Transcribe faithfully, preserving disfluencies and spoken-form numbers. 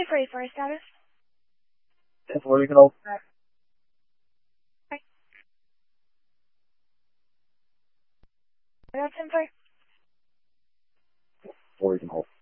for you for a status. ten four, you can hold. Okay. I got ten four. four, you can hold.